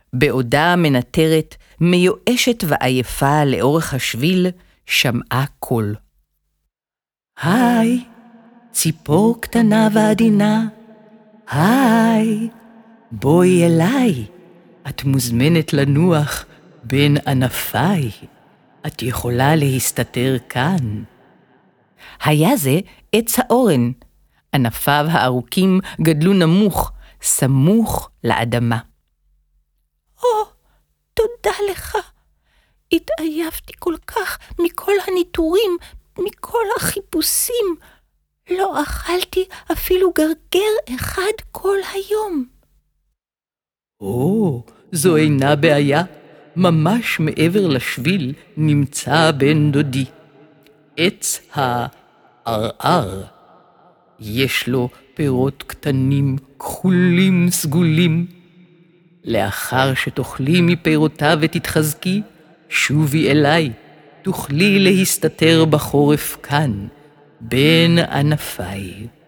בעודה מנטרת, מיואשת ועייפה לאורך השביל, שמעה קול. היי, ציפור קטנה ועדינה, היי, בואי אליי, את מוזמנת לנוח בין ענפיי, את יכולה להסתתר כאן. היה זה עץ האורן, ענפיו הארוכים גדלו נמוך, סמוך לאדמה. תודה לך, התעייפתי כל כך מכל הניטורים, מכל החיפושים. לא אכלתי אפילו גרגר אחד כל היום. זו אינה בעיה. ממש מעבר לשביל נמצא בן דודי, עץ הערער. יש לו פירות קטנים, כחולים, סגולים. לאחר שתאכלי מפירותיו ותתחזקי, שובי אליי, תוכלי להסתתר בחורף כאן, בין ענפיי.